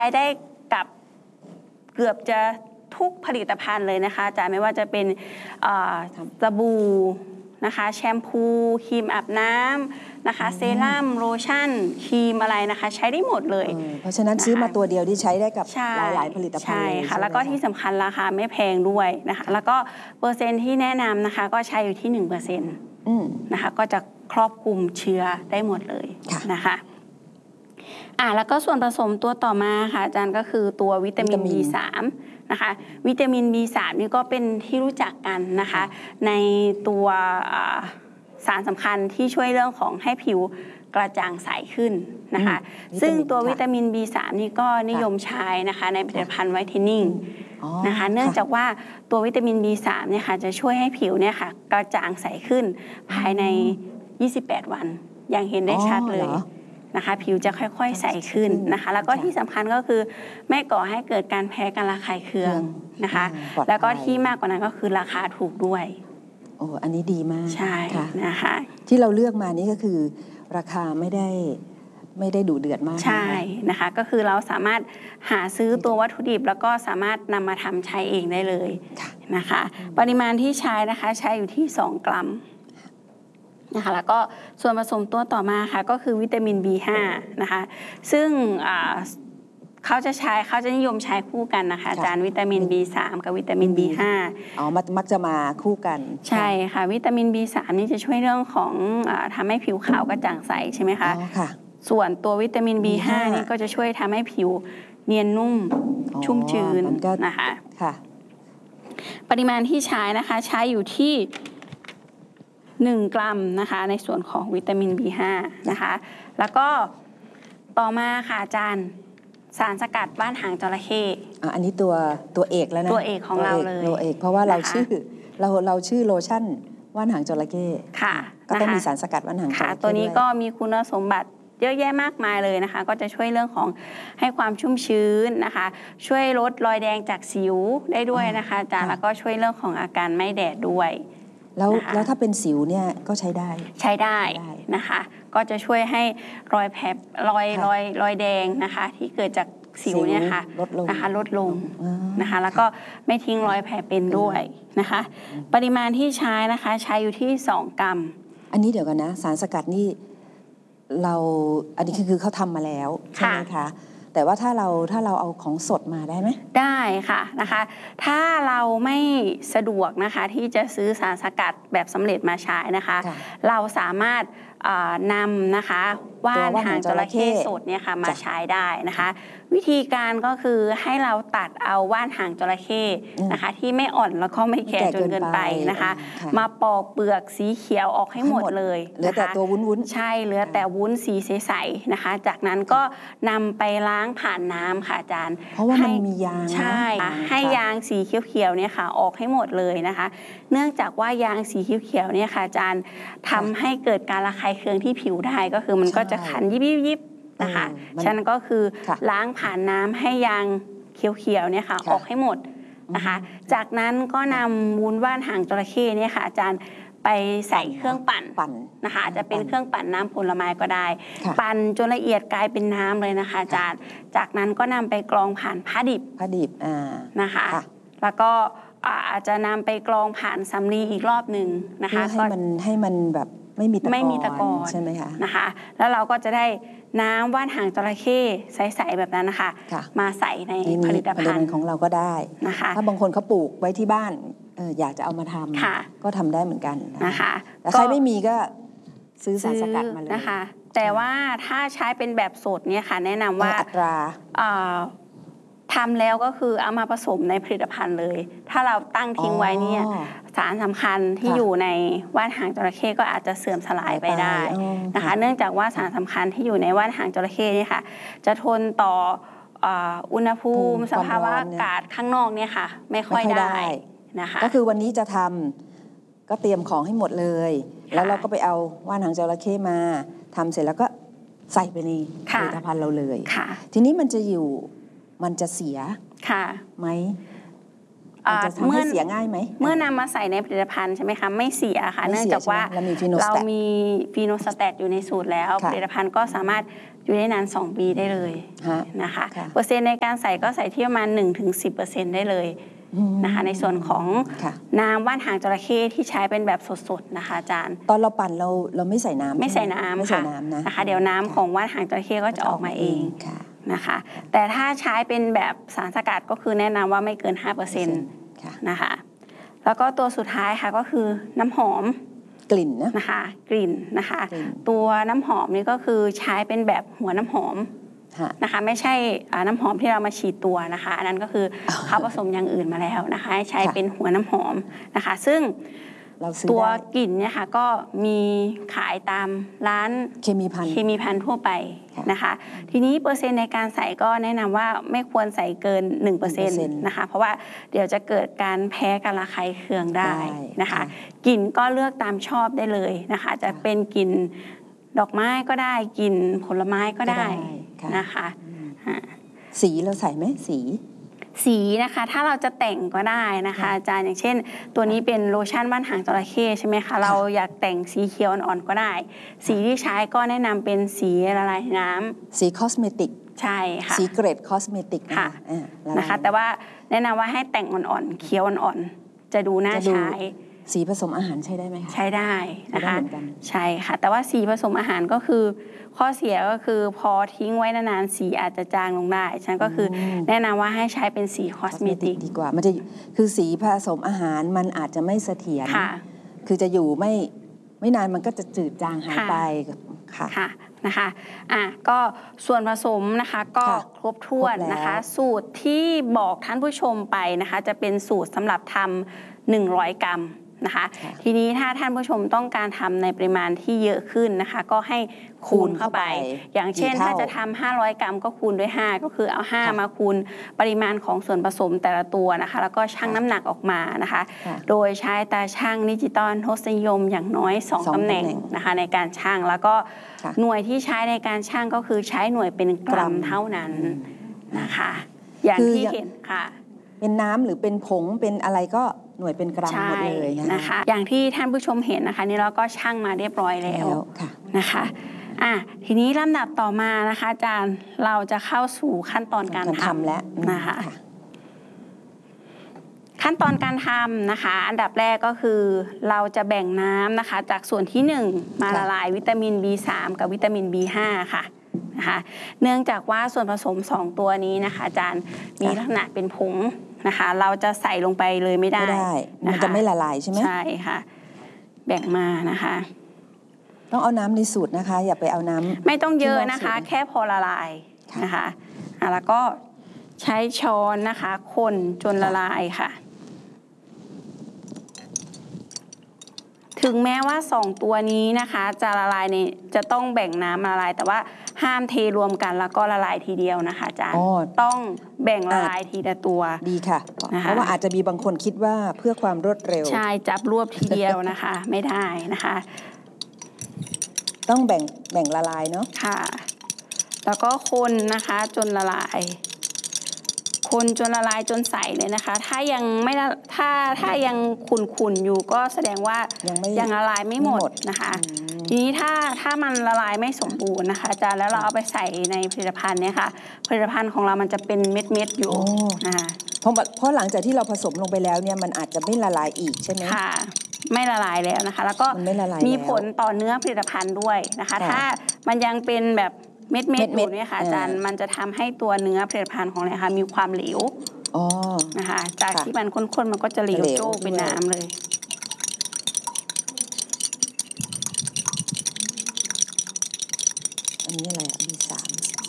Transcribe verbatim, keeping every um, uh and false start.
ช้ได้กับเกือบจะทุกผลิตภัณฑ์เลยนะคะอาจารย์ไม่ว่าจะเป็นสบู่นะคะแชมพูครีมอาบน้ำนะคะเซรั่มโลชั่นครีมอะไรนะคะใช้ได้หมดเลยเพราะฉะนั้นซื้อมาตัวเดียวที่ใช้ได้กับหลายๆผลิตภัณฑ์เลยใช่ค่ะแล้วก็ที่สำคัญราคาไม่แพงด้วยนะคะแล้วก็เปอร์เซ็นต์ที่แนะนำนะคะก็ใช้อยู่ที่ หนึ่งเปอร์เซ็นต์ นะคะก็จะครอบคลุมเชื้อได้หมดเลยนะคะอ่ะแล้วก็ส่วนผสมตัวต่อมาค่ะอาจารย์ก็คือตัววิตามิน บี สาม นะคะวิตามิน บี สาม นี่ก็เป็นที่รู้จักกันนะคะในตัวสารสำคัญที่ช่วยเรื่องของให้ผิวกระจ่างใสขึ้นนะคะซึ่งตัววิตามิน บี สาม นี่ก็นิยมใช้นะคะในผลิตภัณฑ์ไวท์เทนนิ่งนะคะเนื่องจากว่าตัววิตามิน บี สาม เนี่ยค่ะจะช่วยให้ผิวเนี่ยค่ะกระจ่างใสขึ้นภายในยี่สิบแปดวันอย่างเห็นได้ชัดเลยนะคะผิวจะค่อยๆใสขึ้นนะคะแล้วก็ที่สำคัญก็คือไม่ก่อให้เกิดการแพ้การระคายเคืองนะคะแล้วก็ที่มากกว่านั้นก็คือราคาถูกด้วยโอ้อันนี้ดีมากใช่นะคะที่เราเลือกมานี่ก็คือราคาไม่ได้ไม่ได้ดุเดือดมากใช่นะคะก็คือเราสามารถหาซื้อตัววัตถุดิบแล้วก็สามารถนำมาทำใช้เองได้เลยนะคะปริมาณที่ใช้นะคะใช้อยู่ที่สองกรัมนะคะแล้วก็ส่วนผสมตัวต่อมาค่ะก็คือวิตามิน บี ห้า นะคะซึ่งเขาจะใช้เขาจะนิยมใช้คู่กันนะคะอาจารย์วิตามิน บี สาม กับวิตามิน บี ห้าอ๋อมักจะมาคู่กันใช่ค่ะวิตามิน บี สาม นี่จะช่วยเรื่องของทำให้ผิวขาวกระจ่างใสใช่ไหมคะส่วนตัววิตามิน บี ห้า นี่ก็จะช่วยทำให้ผิวเนียนนุ่มชุ่มชื้นนะคะปริมาณที่ใช้นะคะใช้อยู่ที่หนึ่งกรัมนะคะในส่วนของวิตามิน บี ห้า นะคะแล้วก็ต่อมาค่ะอาจารย์สารสกัดว่านหางจระเข้อันนี้ตัวตัวเอกแล้วนะตัวเอกของเราเลยตัวเอกเพราะว่าเราชื่อเราเราชื่อโลชั่นว่านหางจระเข้ค่ะก็ต้องมีสารสกัดว่านหางจระเข้ตัวนี้ก็มีคุณสมบัติเยอะแยะมากมายเลยนะคะก็จะช่วยเรื่องของให้ความชุ่มชื้นนะคะช่วยลดรอยแดงจากสิวได้ด้วยนะคะอาจารย์แล้วก็ช่วยเรื่องของอาการไม่แดดด้วยแล้วแล้วถ้าเป็นสิวเนี่ยก็ใช้ได้ใช้ได้นะคะก็จะช่วยให้รอยแผลรอยรอยรอยแดงนะคะที่เกิดจากสิวเนี่ยค่ะลดลงนะคะลดลงนะคะแล้วก็ไม่ทิ้งรอยแผลเป็นด้วยนะคะปริมาณที่ใช้นะคะใช้อยู่ที่สองกรัมอันนี้เดี๋ยวกันนะสารสกัดนี่เราอันนี้คือเขาทำมาแล้วใช่ไหมคะแต่ว่าถ้าเราถ้าเราเอาของสดมาได้ไหมได้ค่ะนะคะถ้าเราไม่สะดวกนะคะที่จะซื้อสารสกัดแบบสำเร็จมาใช้นะคะเราสามารถนำนะคะว่านหางจระเข้สดเนี่ยค่ะมาใช้ได้นะคะวิธีการก็คือให้เราตัดเอาว่านหางจระเข้นะคะที่ไม่อ่อนแล้วก็ไม่แก่จนเกินไปนะคะมาปอกเปลือกสีเขียวออกให้หมดเลยเหลือแต่ตัววุ้นๆใช่เหลือแต่วุ้นสีใสๆนะคะจากนั้นก็นำไปล้างผ่านน้ำค่ะอาจารย์เพราะว่ามันมียางใช่ให้ยางสีเขียวๆเนี่ยค่ะออกให้หมดเลยนะคะเนื่องจากว่ายางสีเขียวๆเนี่ยค่ะอาจารย์ทำให้เกิดการระคายเคืองที่ผิวได้ก็คือมันก็จะคันยิบยิบยิบนะคะฉะนั้นก็คือล้างผ่านน้ำให้ยางเขียวๆเนี่ยค่ะออกให้หมดนะคะจากนั้นก็นำวุ้นว่านหางจระเข้เนี่ยค่ะอาจารย์ไปใส่เครื่องปั่นนะคะจะเป็นเครื่องปั่นน้ำผลไม้ก็ได้ปั่นจนละเอียดกลายเป็นน้ำเลยนะคะอาจารย์จากนั้นก็นำไปกรองผ่านผ้าดิบผ้าดิบนะคะแล้วก็อาจจะนำไปกรองผ่านสำลีอีกรอบหนึ่งนะคะให้มันให้มันแบบไม่มีตะกอนไม่มีตะกอนใช่ไหมคะนะคะแล้วเราก็จะได้น้ำว่านหางจระเข้ใสๆแบบนั้นนะคะมาใส่ในผลิตภัณฑ์ของเราก็ได้นะคะถ้าบางคนเขาปลูกไว้ที่บ้านอยากจะเอามาทำก็ทำได้เหมือนกันนะคะแต่ใครไม่มีก็ซื้อสารสกัดมาเลยนะคะแต่ว่าถ้าใช้เป็นแบบสดเนี่ยค่ะแนะนำว่าอัตราทำแล้วก็คือเอามาผสมในผลิตภัณฑ์เลยถ้าเราตั้งทิ้งไว้เนี่ยสารสำคัญที่อยู่ในว่านหางจระเข้ก็อาจจะเสื่อมสลายไปได้นะคะเนื่องจากว่าสารสำคัญที่อยู่ในว่านหางจระเข้เนี่ยค่ะจะทนต่ออุณหภูมิสภาวะอากาศข้างนอกเนี่ยค่ะไม่ค่อยได้นะคะก็คือวันนี้จะทำก็เตรียมของให้หมดเลยแล้วเราก็ไปเอาว่านหางจระเข้มาทำเสร็จแล้วก็ใส่ไปในผลิตภัณฑ์เราเลยทีนี้มันจะอยู่มันจะเสียไหมมันจะทำให้เสียง่ายไหมเมื่อนำมาใส่ในผลิตภัณฑ์ใช่ไหมคะไม่เสียค่ะเนื่องจากว่าเรามีฟีโนสแตทอยู่ในสูตรแล้วผลิตภัณฑ์ก็สามารถอยู่ได้นานสองปีได้เลยนะคะเปอร์เซ็นต์ในการใส่ก็ใส่ที่ประมาณ หนึ่งถึงสิบเปอร์เซ็นต์ ได้เลยนะคะในส่วนของน้ำว่านหางจระเข้ที่ใช้เป็นแบบสดๆนะคะอาจารย์ตอนเราปั่นเราเราไม่ใส่น้ำไม่ใส่น้ำค่ะนะคะเดี๋ยวน้ำของว่านหางจระเข้ก็จะออกมาเองนะคะแต่ถ้าใช้เป็นแบบสารสกัดก็คือแนะนำว่าไม่เกิน ห้าเปอร์เซ็นต์ นะคะแล้วก็ตัวสุดท้ายค่ะก็คือน้ำหอมกลิ่นนะนะคะกลิ่นนะคะตัวน้ำหอมนี่ก็คือใช้เป็นแบบหัวน้ำหอมนะคะไม่ใช่น้ำหอมที่เรามาฉีดตัวนะคะอันนั้นก็คือเขาผสมอย่างอื่นมาแล้วนะคะใช้เป็นหัวน้ำหอมนะคะซึ่งตัวกลิ่นเนี่ยค่ะก็มีขายตามร้านเคมีภัณฑ์เคมีภัณฑ์ทั่วไปนะคะทีนี้เปอร์เซ็นต์ในการใส่ก็แนะนำว่าไม่ควรใส่เกิน หนึ่งเปอร์เซ็นต์ นะคะเพราะว่าเดี๋ยวจะเกิดการแพ้การระคายเคืองได้นะคะกลิ่นก็เลือกตามชอบได้เลยนะคะจะเป็นกลิ่นดอกไม้ก็ได้กลิ่นผลไม้ก็ได้นะคะสีเราใส่ไหมสีสีนะคะถ้าเราจะแต่งก็ได้นะคะอาจารย์อย่างเช่นตัวนี้เป็นโลชั่นว่านหางจระเข้ใช่ไหมคะเราอยากแต่งสีเขียวอ่อนๆก็ได้สีที่ใช้ก็แนะนำเป็นสีละลายน้ำสีคอสเมติกใช่ค่ะสีเกรดคอสเมติกค่ะนะคะแต่ว่าแนะนำว่าให้แต่งอ่อนๆเขียวอ่อนๆจะดูน่าใช้สีผสมอาหารใช้ได้ไหมคะใช้ได้นะคะใช่ค่ะแต่ว่าสีผสมอาหารก็คือข้อเสียก็คือพอทิ้งไว้นานๆสีอาจจะจางลงได้ฉะนั้นก็คือแนะนำว่าให้ใช้เป็นสีคอสเมติกดีกว่ามันจะคือสีผสมอาหารมันอาจจะไม่เสถียรคือจะอยู่ไม่ไม่นานมันก็จะจืดจางหายไปค่ะค่ะนะคะอ่ะก็ส่วนผสมนะคะก็ครบถ้วนนะคะสูตรที่บอกท่านผู้ชมไปนะคะจะเป็นสูตรสำหรับทำหนึ่งร้อยกรัมนะคะทีนี้ถ้าท่านผู้ชมต้องการทำในปริมาณที่เยอะขึ้นนะคะก็ให้คูณเข้าไปอย่างเช่นถ้าจะทำห้าร้อยกรัมก็คูณด้วยห้าก็คือเอาห้ามาคูณปริมาณของส่วนผสมแต่ละตัวนะคะแล้วก็ชั่งน้ำหนักออกมานะคะโดยใช้ตาชั่งดิจิตอลทศนิยมอย่างน้อยสองตำแหน่งนะคะในการชั่งแล้วก็หน่วยที่ใช้ในการชั่งก็คือใช้หน่วยเป็นกรัมเท่านั้นนะคะอย่างที่เห็นค่ะเป็นน้ำหรือเป็นผงเป็นอะไรก็หน่วยเป็นกรัมหมดเลยนะคะอย่างที่ท่านผู้ชมเห็นนะคะนี่เราก็ชั่งมาเรียบร้อยแล้วนะคะอ่ะทีนี้ลำดับต่อมานะคะอาจารย์เราจะเข้าสู่ขั้นตอนการทำแล้วนะคะขั้นตอนการทำนะคะอันดับแรกก็คือเราจะแบ่งน้ำนะคะจากส่วนที่หนึ่งมาละลายวิตามิน บี สาม กับวิตามิน บี ห้า ค่ะนะคะเนื่องจากว่าส่วนผสมสองตัวนี้นะคะอาจารย์มีลักษณะเป็นผงนะคะเราจะใส่ลงไปเลยไม่ได้มันจะไม่ละลายใช่ไหมใช่ค่ะแบ่งมานะคะต้องเอาน้ำในสูตรนะคะอย่าไปเอาน้ำไม่ต้องเยอะนะคะแค่พอละลายนะคะแล้วก็ใช้ช้อนนะคะคนจนละลายค่ะถึงแม้ว่าสองตัวนี้นะคะจะละลายในจะต้องแบ่งน้ำละลายแต่ว่าห้ามเทรวมกันแล้วก็ละลายทีเดียวนะคะอาจารย์ต้องแบ่งละลายทีละตัวดีค่ะเพราะว่าอาจจะมีบางคนคิดว่าเพื่อความรวดเร็วใช่จับรวบทีเดียวนะคะไม่ได้นะคะต้องแบ่งแบ่งละลายเนาะค่ะแล้วก็คนนะคะจนละลายคนจนละลายจนใสเลยนะคะถ้ายังไม่ถ้าถ้ายังขุ่นๆอยู่ก็แสดงว่ายังละลายไม่หมดนะคะทีนี้ถ้าถ้ามันละลายไม่สมบูรณ์นะคะอาจารย์แล้วเราเอาไปใส่ในผลิตภัณฑ์เนี่ยค่ะผลิตภัณฑ์ของเรามันจะเป็นเม็ดๆอยู่นะคะเพราะเพราะหลังจากที่เราผสมลงไปแล้วเนี่ยมันอาจจะไม่ละลายอีกใช่ไหมค่ะไม่ละลายแล้วนะคะแล้วก็มีผลต่อเนื้อผลิตภัณฑ์ด้วยนะคะถ้ามันยังเป็นแบบเม็ดเม็ดอยู่เนี่ยค่ะอาจารย์มันจะทำให้ตัวเนื้อผลิตภัณฑ์ของเราค่ะมีความเหลวนะคะจากที่มันข้นๆมันก็จะเหลวโจ้เป็นน้ำเลยอันนี้อะไรอ่ะ บี สาม